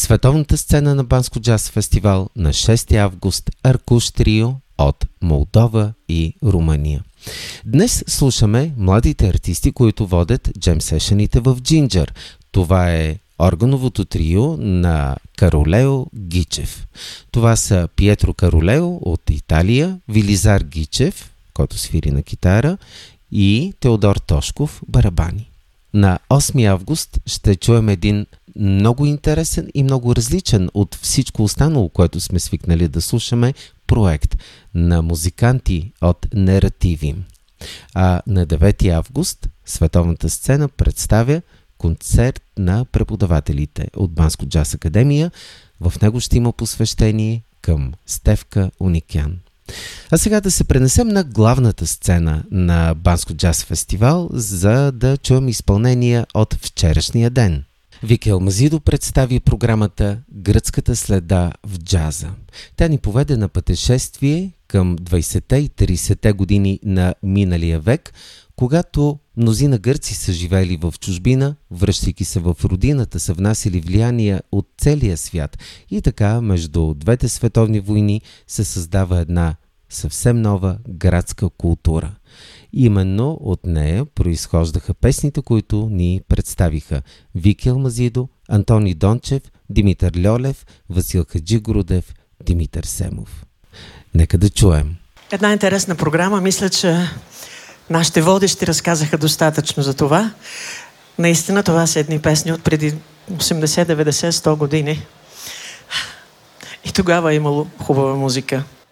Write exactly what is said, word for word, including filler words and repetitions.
световната сцена на Банско джаз фестивал на шести август Аркуш Трио от Молдова и Румъния. Днес слушаме младите артисти, които водят джем сешените в Джинджър. Това е органовото трио на Каролео Гичев. Това са Пиетро Каролео от Италия, Велизар Гичев, който свири на китара, и Теодор Тошков, барабани. На осми август ще чуем един много интересен и много различен от всичко останало, което сме свикнали да слушаме, проект на музиканти от Неративи. А на девети август световната сцена представя концерт на преподавателите от Банско джаз академия. В него ще има посвещение към Стефка Уникян. А сега да се пренесем на главната сцена на Банско джаз фестивал, за да чуем изпълнения от вчерашния ден. Вики Алмазидо представи програмата "Гръцката следа в джаза". Тя ни поведе на пътешествие към двайсетте и трийсетте години на миналия век, когато мнозина гърци са живели в чужбина, връщайки се в родината, са внасили влияния от целия свят. И така, между двете световни войни се създава една съвсем нова градска култура. Именно от нея произхождаха песните, които ни представиха Вики Алмазидо, Антони Дончев, Димитър Льолев, Васил Хаджигородев, Димитър Семов. Нека да чуем. Една интересна програма. Мисля, че нашите водещи разказаха достатъчно за това. Наистина това са едни песни от преди осемдесет, деветдесет, сто години. И тогава е имало хубава музика.